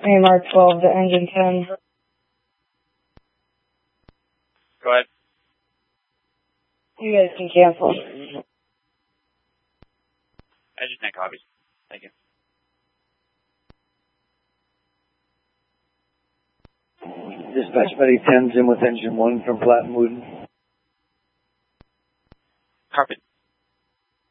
AMR 12 to engine 10. Go ahead. You guys can cancel. Engine 10 copies. Thank you. Dispatch Buddy 10's in with engine 1 from Platte and Wooten. Carpet.